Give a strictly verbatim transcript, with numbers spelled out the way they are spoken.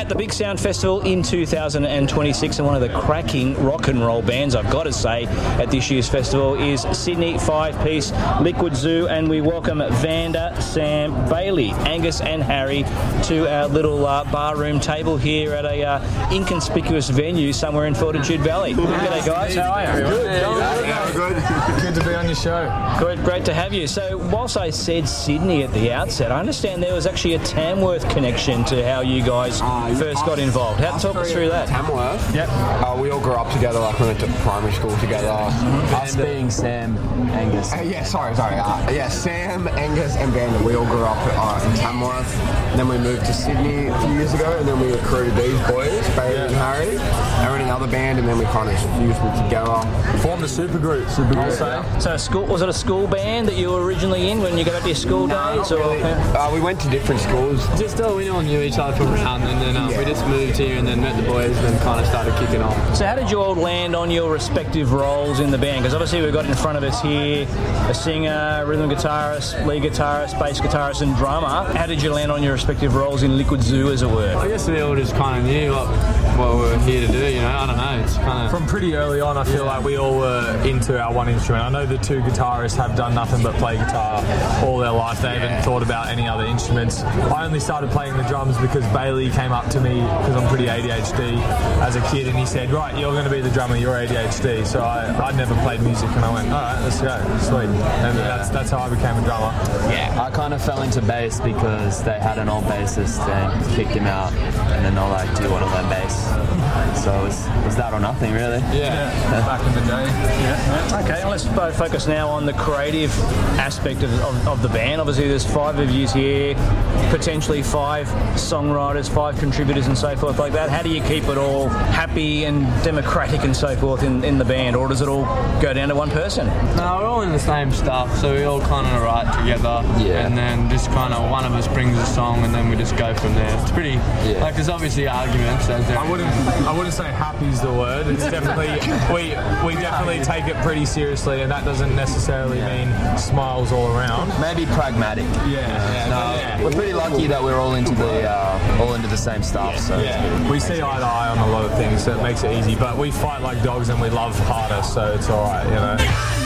at the Big Sound Festival in two thousand twenty-six, and one of the cracking rock and roll bands, I've got to say, at this year's festival is Sydney five-piece Liquid Zoo, and we welcome Vanda, Sam, Bailey, Angus and Harry to our little uh, barroom table here at a uh, inconspicuous venue somewhere in Fortitude Valley. G'day guys, how are you? Good. Yeah, good. Good to be on your show. Great, great to have you. So whilst I said Sydney at the outset, I understand there was actually a Tamworth connection to how you guys uh, first got involved. How talk us through that? Tamworth? Yep. Uh, we all grew up together, like we went to primary school together. Mm-hmm. Us and, being Sam, Angus. Uh, yeah, sorry, sorry. Uh, yeah, Sam, Angus and Vanda, we all grew up uh, in Tamworth. And then we moved to Sydney a few years ago, and then we recruited these boys, Bailey yeah. and Harry. They were in another band, and then we kind of fused them together. Formed a supergroup. Supergroup. So, so school, was it a school band that you were originally in when you got back to your school no, days? Or really. uh, we went to different schools. Just uh, we all knew each other from around, and then uh, yeah. we just moved here and then met the boys and then kind of started kicking on. So how did you all land on your respective roles in the band? Because obviously we've got in front of us here a singer, rhythm guitarist, lead guitarist, bass guitarist and drummer. How did you land on your respective roles in Liquid Zoo, as it were? I guess we all just kind of knew what, what we were here to do, you know, I don't know. It's kind of... From pretty early on, I feel yeah. like we all were into our one instrument. I know the two guitarists have done nothing but play guitar all their life. They yeah. haven't thought about any other instruments. I only started playing the drums because Bailey came up to me, because I'm pretty A D H D, as a kid, and he said, right, you're going to be the drummer, you're A D H D. So I, I'd never played music, and I went, all right, let's go, sweet. And yeah. that's that's how I became a drummer. Yeah, I kind of fell into bass because they had an old bassist and kicked him out, and then they're like, do you want to learn bass? So it was, it was that or nothing, really. Yeah, yeah. Back in the day. Yeah. Okay, well, let's focus now on the creative aspect of, of, of the band. Obviously, there's five of you here, potentially five songwriters, five contributors and so forth like that. How do you keep it all happy and democratic and so forth in, in the band, or does it all go down to one person? No, we're all in the same stuff, so we all kind of write together, yeah. and then just kind of one of us brings a song, and then we just go from there. It's pretty, yeah. like there's obviously arguments. I wouldn't, I wouldn't say happy's the word. It's definitely, we we definitely take it pretty seriously, and that doesn't necessarily yeah. mean smiles all around. Maybe pragmatic. Yeah. yeah, no, yeah. We're pretty lucky that we're all into the uh, all into the same stuff. Yeah. So yeah. we see eye to eye on a lot of things, so it makes it easy. But we fight like dogs, and we love harder, so it's all right, you know.